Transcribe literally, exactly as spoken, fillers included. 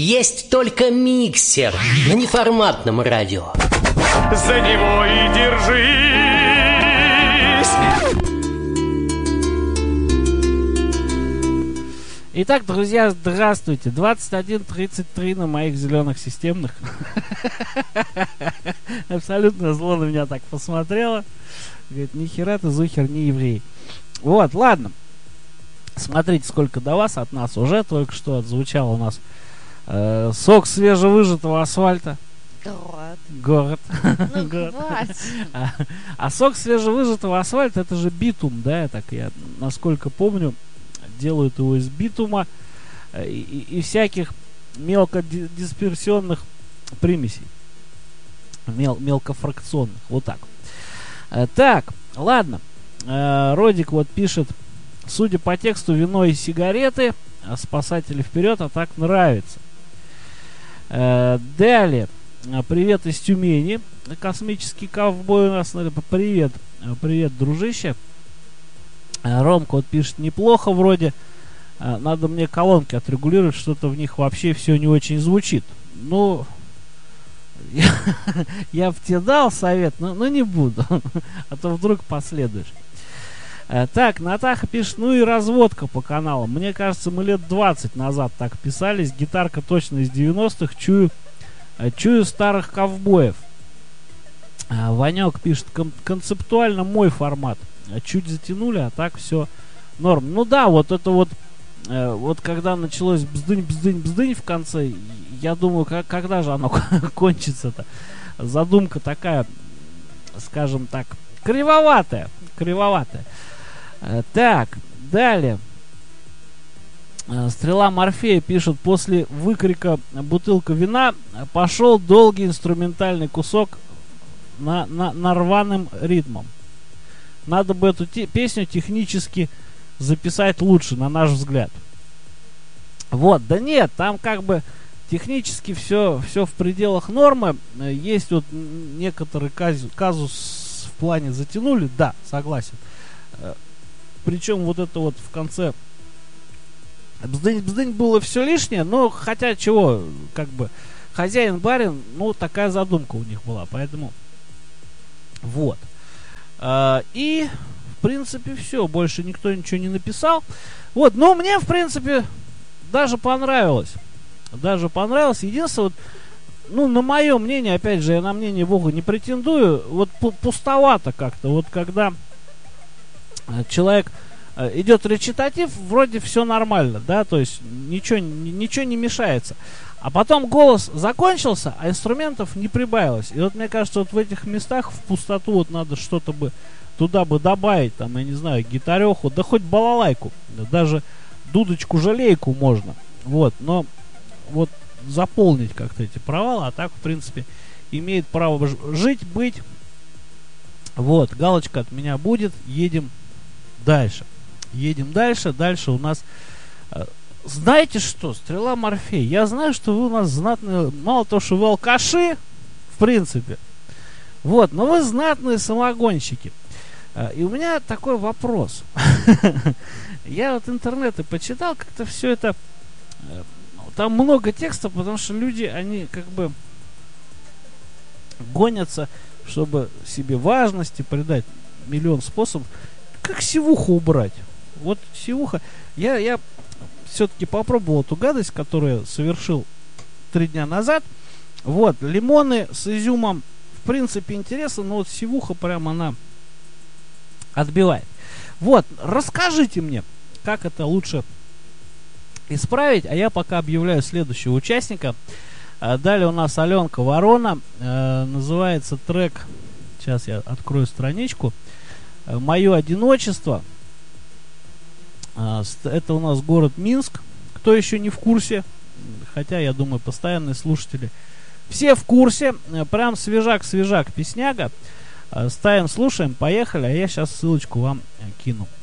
есть только миксер на неформатном радио. За него и держись. Итак, друзья, здравствуйте. двадцать один тридцать три на моих зеленых системных. Абсолютно зло на меня так посмотрела. Говорит, нихера ты, Зухер, не еврей. Вот, ладно. Смотрите, сколько до вас от нас уже. Только что отзвучал у нас э, сок свежевыжатого асфальта. Город. Город. Ну, Город. а, а сок свежевыжатого асфальта — это же битум, да? Так я, насколько помню, делают его из битума и, и, и всяких мелкодисперсионных примесей. Мел, мелкофракционных. Вот так. Э, так, ладно. Э, Родик вот пишет: судя по тексту, вино и сигареты, спасатели вперед, а так нравится. Э, далее. Привет из Тюмени. Космический ковбой у нас. Привет. Привет, дружище. Ромка вот пишет: неплохо вроде. Надо мне колонки отрегулировать, что-то в них вообще все не очень звучит. Ну, я, я бы тебе дал совет, но, но не буду, а то вдруг последуешь. Так, Натаха пишет: ну и разводка по каналам. Мне кажется, мы лет двадцать назад так писались. Гитарка точно из девяностых. Чую, чую старых ковбоев. Ванек пишет: кон- концептуально мой формат. Чуть затянули, а так все норм. Ну да, вот это вот, э, вот когда началось бздынь, бздынь, бздынь в конце, я думаю, как, когда же оно кончится-то? Задумка такая, скажем так, кривоватая, кривоватая. Э, так, далее. Э, Стрела Морфея пишет: после выкрика «бутылка вина» пошел долгий инструментальный кусок на, на, на рваным ритмом. Надо бы эту те- песню технически записать лучше, на наш взгляд. Вот, да нет, там как бы технически все, все в пределах нормы. Есть вот некоторый казус, казус в плане затянули, да, согласен. Причем вот это вот в конце бздынь-бздынь было все лишнее, но хотя чего, как бы хозяин-барин, ну такая задумка у них была, поэтому вот. Uh, и, в принципе, все. Больше никто ничего не написал. Вот, но мне, в принципе, даже понравилось. Даже понравилось. Единственное, вот, ну, на мое мнение, опять же, я на мнение Бога не претендую, вот пустовато как-то. Вот когда человек идет речитатив, вроде все нормально, да, то есть ничего, ничего не мешается. А потом голос закончился, а инструментов не прибавилось. И вот мне кажется, вот в этих местах в пустоту вот надо что-то бы туда бы добавить, там, я не знаю, гитареху, да хоть балалайку, даже дудочку-жалейку можно. Вот, но вот заполнить как-то эти провалы, а так, в принципе, имеет право жить, быть. Вот, галочка от меня будет, едем дальше. Едем дальше, дальше у нас... Знаете что, Стрела Морфей, я знаю, что вы у нас знатные, мало того, что вы алкаши, в принципе, вот, но вы знатные самогонщики. И у меня такой вопрос. Я вот интернеты почитал, как-то все это, там много текста, потому что люди, они как бы гонятся, чтобы себе важности придать, миллион способов. Как сивуху убрать? Вот сивуха, я, я все-таки попробовал эту гадость, которую я совершил три дня назад. Вот, лимоны с изюмом, в принципе, интересно, но вот сивуха прям она отбивает. Вот, расскажите мне, как это лучше исправить, а я пока объявляю следующего участника. Далее у нас Аленка Ворона, э, называется трек, сейчас я открою страничку, «Мое одиночество». Это у нас город Минск. Кто еще не в курсе, хотя, я думаю, постоянные слушатели все в курсе. Прям свежак-свежак песняга. Ставим, слушаем, поехали. А я сейчас ссылочку вам кину.